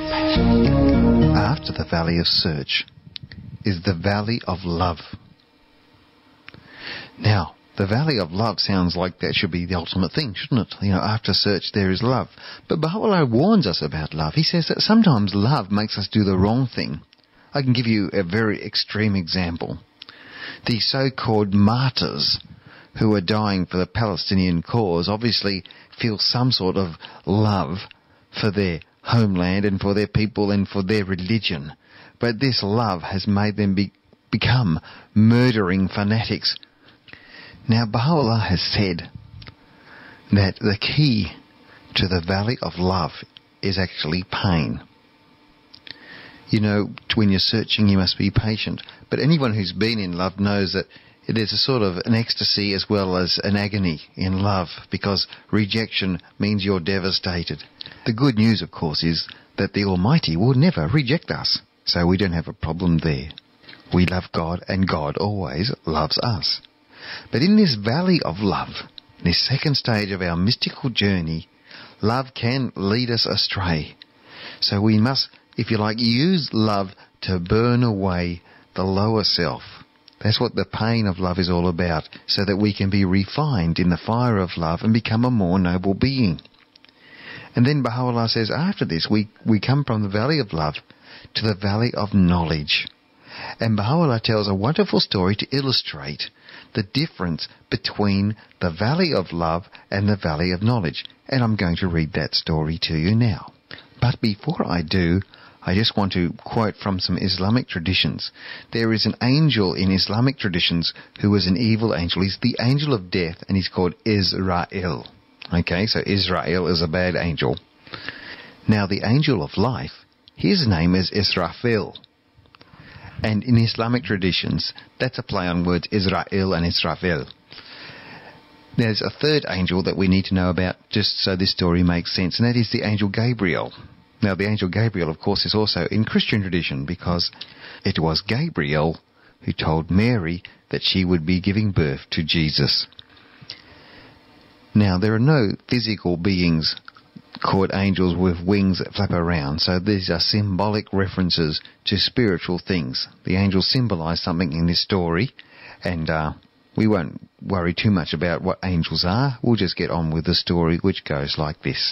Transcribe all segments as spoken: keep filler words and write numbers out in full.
After the valley of search is the valley of love. Now, the valley of love sounds like that should be the ultimate thing, shouldn't it? You know, after search there is love. But Baha'u'llah warns us about love. He says that sometimes love makes us do the wrong thing. I can give you a very extreme example. The so-called martyrs who are dying for the Palestinian cause obviously feel some sort of love for their homeland and for their people and for their religion. But this love has made them be- become murdering fanatics. Now, Baha'u'llah has said that the key to the valley of love is actually pain. You know, when you're searching, you must be patient. But anyone who's been in love knows that there's a sort of an ecstasy as well as an agony in love, because rejection means you're devastated. The good news, of course, is that the Almighty will never reject us, so we don't have a problem there. We love God, and God always loves us. But in this valley of love, this second stage of our mystical journey, love can lead us astray. So we must, if you like, use love to burn away the lower self. That's what the pain of love is all about, so that we can be refined in the fire of love and become a more noble being. And then Baha'u'llah says after this, we, we come from the valley of love to the valley of knowledge. And Baha'u'llah tells a wonderful story to illustrate the difference between the valley of love and the valley of knowledge. And I'm going to read that story to you now. But before I do, I just want to quote from some Islamic traditions. There is an angel in Islamic traditions who is an evil angel. He's the angel of death, and he's called Israel. Okay, so Israel is a bad angel. Now, the angel of life, his name is Israfil. And in Islamic traditions, that's a play on words, Israel and Israfil. There's a third angel that we need to know about, just so this story makes sense, and that is the angel Gabriel. Now, the angel Gabriel, of course, is also in Christian tradition, because it was Gabriel who told Mary that she would be giving birth to Jesus. Now, there are no physical beings called angels with wings that flap around, so these are symbolic references to spiritual things. The angels symbolize something in this story, and uh, we won't worry too much about what angels are. We'll just get on with the story, which goes like this.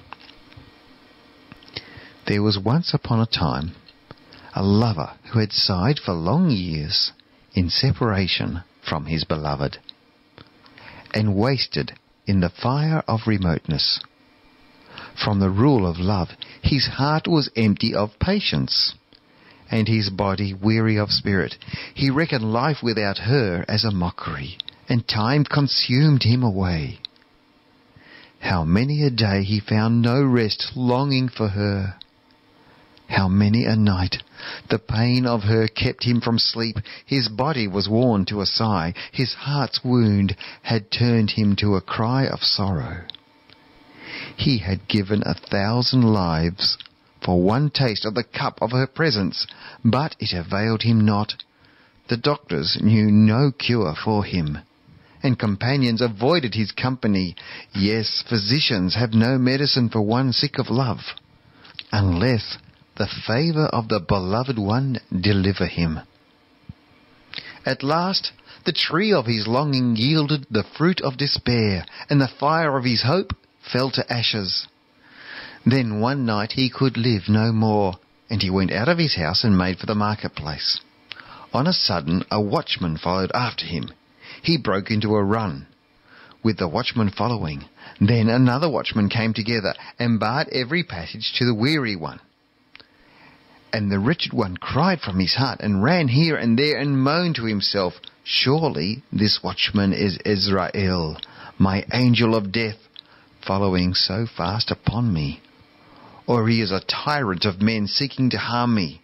There was once upon a time a lover who had sighed for long years in separation from his beloved, and wasted in the fire of remoteness. From the rule of love, his heart was empty of patience, and his body weary of spirit. He reckoned life without her as a mockery, and time consumed him away. How many a day he found no rest, longing for her. How many a night the pain of her kept him from sleep. His body was worn to a sigh. His heart's wound had turned him to a cry of sorrow. He had given a thousand lives for one taste of the cup of her presence, but it availed him not. The doctors knew no cure for him, and companions avoided his company. Yes, physicians have no medicine for one sick of love, unless the favour of the beloved one deliver him. At last the tree of his longing yielded the fruit of despair, and the fire of his hope fell to ashes. Then one night he could live no more, and he went out of his house and made for the marketplace. On a sudden a watchman followed after him. He broke into a run, with the watchman following. Then another watchman came together, and barred every passage to the weary one. And the wretched one cried from his heart, and ran here and there, and moaned to himself, Surely this watchman is Israel, my angel of death, following so fast upon me. Or he is a tyrant of men seeking to harm me.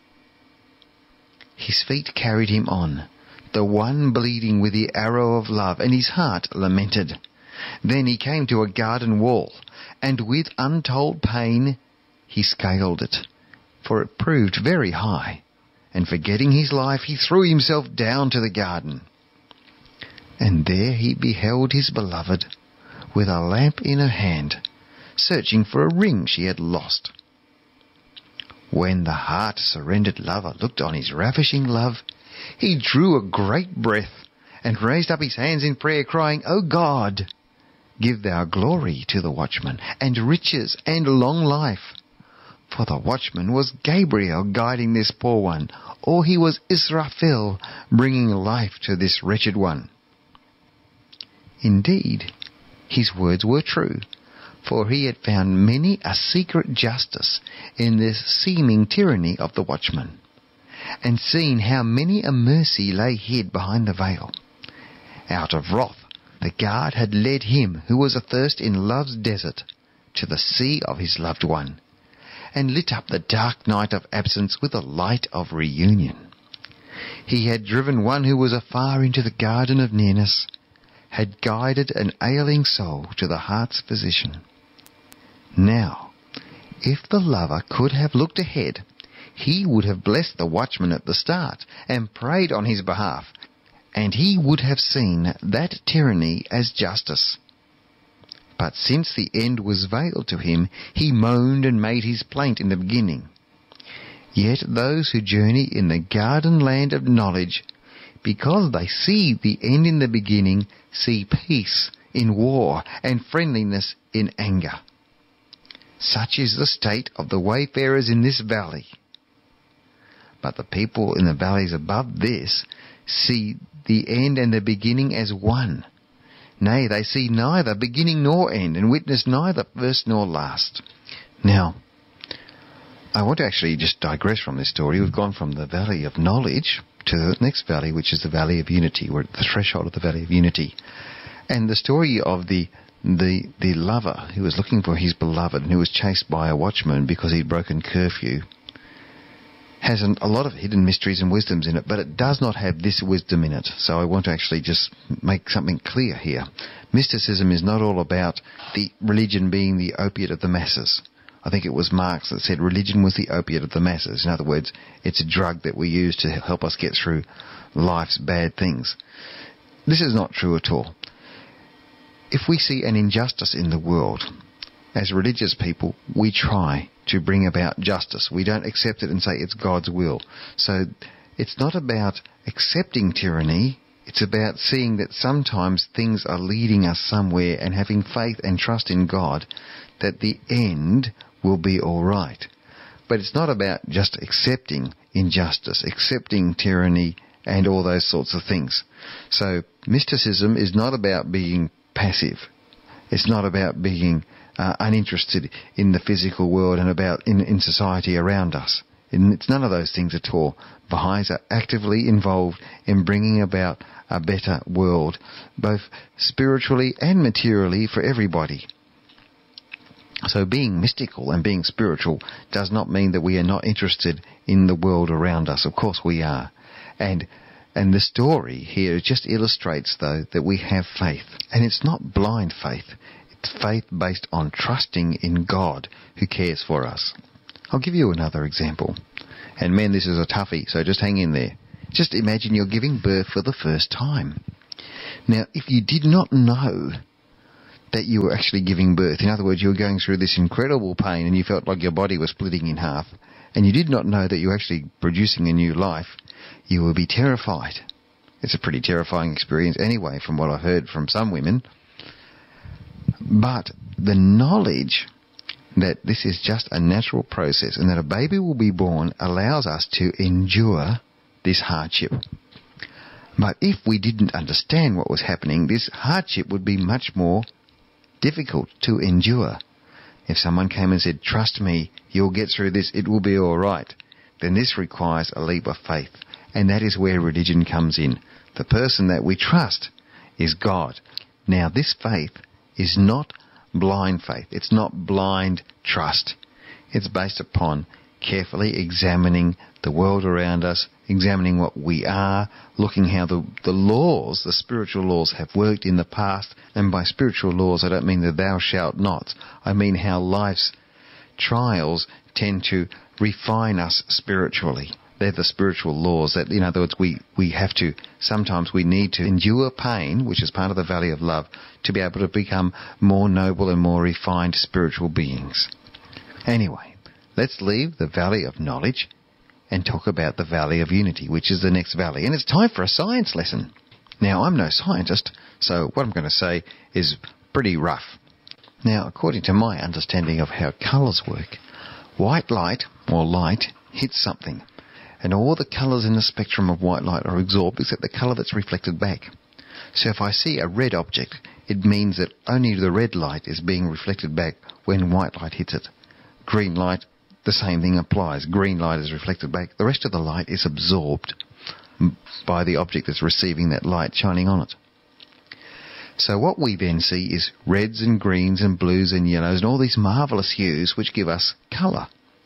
His feet carried him on, the one bleeding with the arrow of love, and his heart lamented. Then he came to a garden wall, and with untold pain he scaled it, for it proved very high, and forgetting his life he threw himself down to the garden. And there he beheld his beloved, with a lamp in her hand, searching for a ring she had lost. When the heart-surrendered lover looked on his ravishing love, he drew a great breath and raised up his hands in prayer, crying, O God, give thou glory to the watchman, and riches and long life. For the watchman was Gabriel guiding this poor one, or he was Israfel bringing life to this wretched one. Indeed, his words were true, for he had found many a secret justice in this seeming tyranny of the watchman, and seen how many a mercy lay hid behind the veil. Out of wrath, the guard had led him who was athirst in love's desert to the sea of his loved one, and lit up the dark night of absence with the light of reunion. He had driven one who was afar into the garden of nearness, had guided an ailing soul to the heart's physician. Now, if the lover could have looked ahead, he would have blessed the watchman at the start and prayed on his behalf, and he would have seen that tyranny as justice. But since the end was veiled to him, he moaned and made his plaint in the beginning. Yet those who journey in the garden land of knowledge, because they see the end in the beginning, see peace in war and friendliness in anger. Such is the state of the wayfarers in this valley. But the people in the valleys above this see the end and the beginning as one. Nay, they see neither beginning nor end, and witness neither first nor last. Now, I want to actually just digress from this story. We've gone from the valley of knowledge to the next valley, which is the valley of unity. We're at the threshold of the valley of unity. And the story of the the the lover who was looking for his beloved and who was chased by a watchman because he'd broken curfew has an, a lot of hidden mysteries and wisdoms in it, but it does not have this wisdom in it. So I want to actually just make something clear here. Mysticism is not all about the religion being the opiate of the masses. I think it was Marx that said religion was the opiate of the masses. In other words, it's a drug that we use to help us get through life's bad things. This is not true at all. If we see an injustice in the world, as religious people, we try to bring about justice. We don't accept it and say it's God's will. So it's not about accepting tyranny. It's about seeing that sometimes things are leading us somewhere and having faith and trust in God that the end will be all right. But it's not about just accepting injustice, accepting tyranny and all those sorts of things. So mysticism is not about being passive. It's not about being uh, uninterested in the physical world and about in, in society around us. And it's none of those things at all. Baha'is are actively involved in bringing about a better world, both spiritually and materially for everybody. So being mystical and being spiritual does not mean that we are not interested in the world around us. Of course we are. And and the story here just illustrates, though, that we have faith. And it's not blind faith. It's faith based on trusting in God who cares for us. I'll give you another example. And man, this is a toughie, so just hang in there. Just imagine you're giving birth for the first time. Now, if you did not know that you were actually giving birth, in other words, you were going through this incredible pain and you felt like your body was splitting in half, and you did not know that you were actually producing a new life, you would be terrified. It's a pretty terrifying experience anyway, from what I've heard from some women. But the knowledge that this is just a natural process and that a baby will be born allows us to endure this hardship. But if we didn't understand what was happening, this hardship would be much more difficult to endure. If someone came and said, trust me, you'll get through this, it will be all right, then this requires a leap of faith. And that is where religion comes in. The person that we trust is God. Now, this faith is not blind faith. It's not blind trust. It's based upon carefully examining the world around us, examining what we are, looking how the, the laws, the spiritual laws, have worked in the past. And by spiritual laws, I don't mean the thou shalt nots. I mean how life's trials tend to refine us spiritually. They're the spiritual laws that, in other words, we, we have to, sometimes we need to endure pain, which is part of the valley of love, to be able to become more noble and more refined spiritual beings. Anyway, let's leave the valley of knowledge and talk about the valley of unity, which is the next valley. And it's time for a science lesson. Now, I'm no scientist, so what I'm going to say is pretty rough. Now, according to my understanding of how colours work, white light, or light, hits something, and all the colours in the spectrum of white light are absorbed except the colour that's reflected back. So if I see a red object, it means that only the red light is being reflected back when white light hits it. Green light, the same thing applies. Green light is reflected back. The rest of the light is absorbed by the object that's receiving that light shining on it. So what we then see is reds and greens and blues and yellows and all these marvellous hues which give us colour.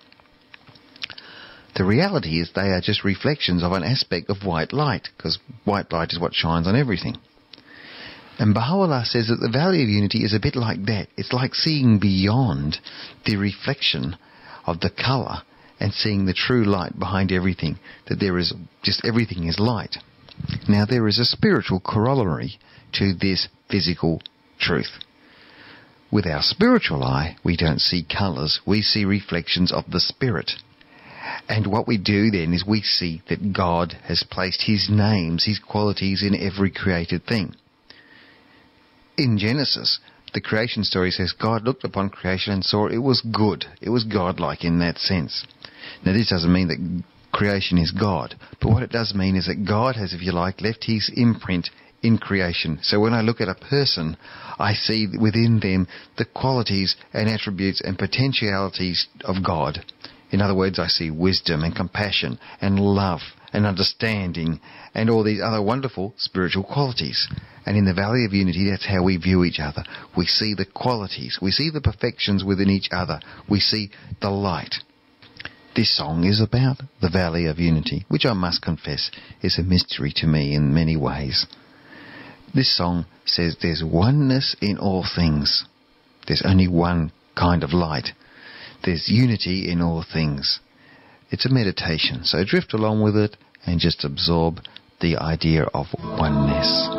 The reality is they are just reflections of an aspect of white light, because white light is what shines on everything. And Baha'u'llah says that the valley of unity is a bit like that. It's like seeing beyond the reflection of the colour and seeing the true light behind everything, that there is just everything is light. Now, there is a spiritual corollary to this physical truth. With our spiritual eye, we don't see colours, we see reflections of the spirit. And what we do then is we see that God has placed his names, his qualities in every created thing. In Genesis, the creation story says God looked upon creation and saw it was good. It was godlike in that sense. Now, this doesn't mean that creation is God, but what it does mean is that God has, if you like, left his imprint in creation. So when I look at a person, I see within them the qualities and attributes and potentialities of God. In other words, I see wisdom and compassion and love and understanding and all these other wonderful spiritual qualities. And in the Valley of Unity, that's how we view each other. We see the qualities. We see the perfections within each other. We see the light. This song is about the Valley of Unity, which I must confess is a mystery to me in many ways. This song says there's oneness in all things. There's only one kind of light. There's unity in all things. It's a meditation, so drift along with it and just absorb the idea of oneness.